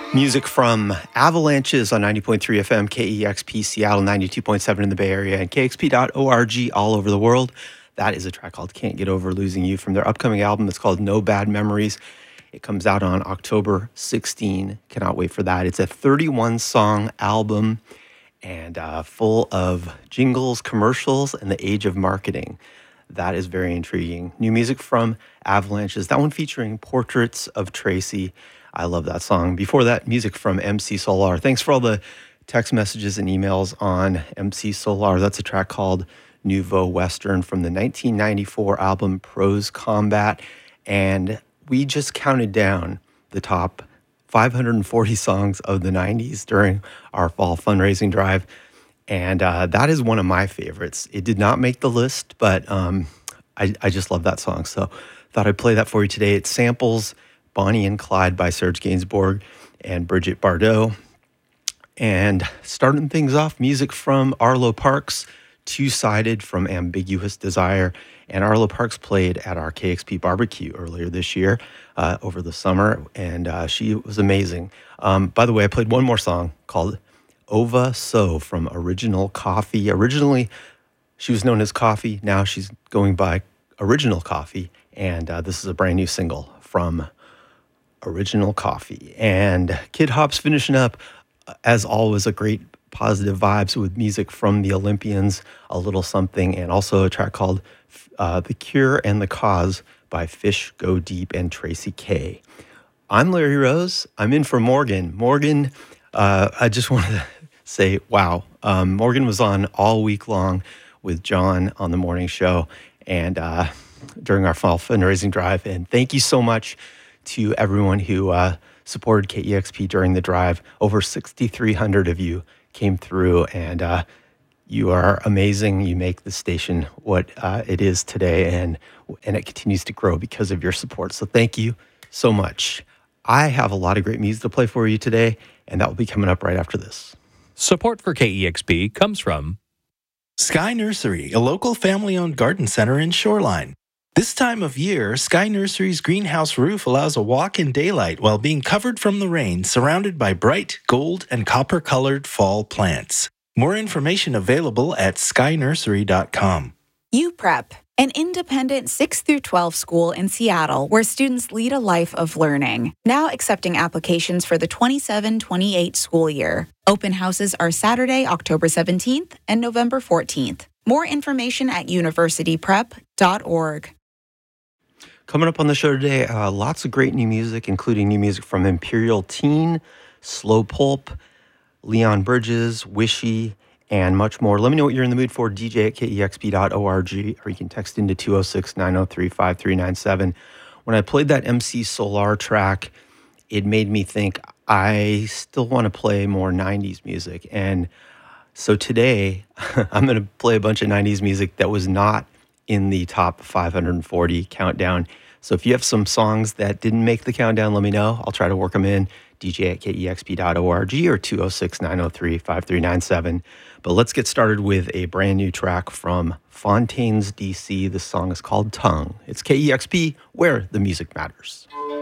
Music from Avalanches on 90.3 FM, KEXP Seattle, 92.7 in the Bay Area, and KXP.org all over the world. That is a track called Can't Get Over Losing You from their upcoming album. It's called No Bad Memories. It comes out on October 16. Cannot wait for that. It's a 31-song album and full of jingles, commercials, and the age of marketing. That is very intriguing. New music from Avalanches, that one featuring Portraits of Tracy. I love that song. Before that, music from MC Solar. Thanks for all the text messages and emails on MC Solar. That's a track called Nouveau Western from the 1994 album Pros Combat. And we just counted down the top 540 songs of the 90s during our fall fundraising drive. And that is one of my favorites. It did not make the list, but I just love that song. So thought I'd play that for you today. It samples Bonnie and Clyde by Serge Gainsbourg and Brigitte Bardot. And starting things off, music from Arlo Parks, Two-Sided from Ambiguous Desire. And Arlo Parks played at our KXP barbecue earlier this year, over the summer, and she was amazing. By the way, I played one more song called Ova So from Original Coffee. Originally, she was known as Coffee. Now she's going by Original Coffee. And this is a brand new single from Original Coffee. And Kid Hop's finishing up, as always, a great positive vibes with music from the Olympians, a little something, and also a track called The Cure and the Cause by Fish Go Deep and Tracy K. I'm Larry Rose. I'm in for Morgan. Morgan, I just wanted to say, wow. Morgan was on all week long with John on the morning show and during our fall fundraising drive. And thank you so much to everyone who supported KEXP during the drive. Over 6,300 of you came through, and you are amazing. You make the station what it is today, and it continues to grow because of your support. So thank you so much. I have a lot of great music to play for you today, and that will be coming up right after this. Support for KEXP comes from Sky Nursery, a local family-owned garden center in Shoreline. This time of year, Sky Nursery's greenhouse roof allows a walk in daylight while being covered from the rain, surrounded by bright gold and copper-colored fall plants. More information available at skynursery.com. UPrep, an independent 6 through 12 school in Seattle where students lead a life of learning. Now accepting applications for the 27-28 school year. Open houses are Saturday, October 17th and November 14th. More information at universityprep.org. Coming up on the show today, lots of great new music, including new music from Imperial Teen, Slow Pulp, Leon Bridges, Wishy, and much more. Let me know what you're in the mood for, DJ at KEXP.org, or you can text into 206-903-5397. When I played that MC Solar track, it made me think I still want to play more 90s music. And so today, I'm going to play a bunch of 90s music that was not in the top 540 countdown. So if you have some songs that didn't make the countdown, let me know. I'll try to work them in. DJ at KEXP.org or 206-903-5397. But let's get started with a brand new track from Fontaines, DC. The song is called Tongue. It's KEXP, where the music matters.